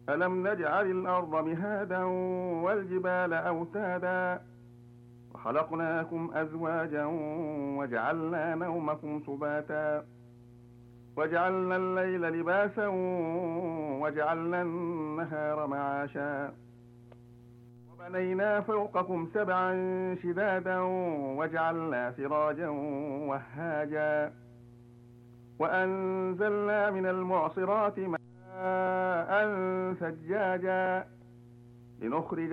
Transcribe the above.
ألم نجعل الأرض مهادا والجبال أوتادا وخلقناكم أزواجا وجعلنا نومكم سباتا وجعلنا الليل لباسا وجعلنا النهار معاشا وبنينا فوقكم سبعا شدادا وجعلنا سراجا وهاجا وأنزلنا من المعصرات ماء ثجاجا لنخرج